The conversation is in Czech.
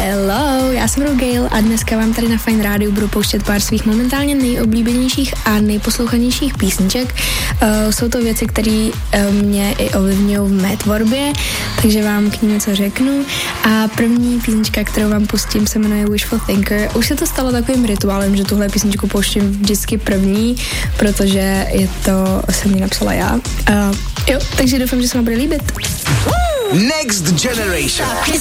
Hello, já jsem Gail a dneska vám tady na Fajn rádiu budu pouštět pár svých momentálně nejoblíbenějších a nejposlouchanějších písniček. Jsou to věci, které mě i ovlivňují v mé tvorbě, takže vám k ní něco řeknu. A první písnička, kterou vám pustím, se jmenuje Wishful Thinker. Už se to stalo takovým rituálem, že tuhle písničku pouštím vždycky první, protože jsem ji napsala já. Jo, takže doufám, že se vám bude líbit. Next Generation.